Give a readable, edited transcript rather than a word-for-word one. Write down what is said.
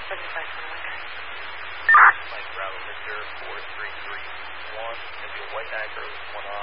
Mike Bravo, Victor 4331, going to be a white Acura with one